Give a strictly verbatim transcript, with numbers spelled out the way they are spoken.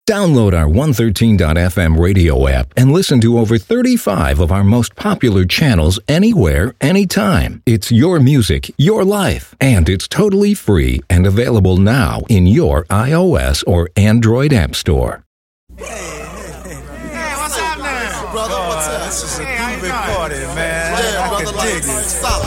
Download our one thirteen dot f m radio app and listen to over thirty-five of our most popular channels anywhere, anytime. It's your music, your life, and it's totally free and available now in your iOS or Android app store. Hey, hey, hey. Hey, what's up now? Brother, what's up? This is a groovy party, man. Yeah, I brother, can like, dig it. stop.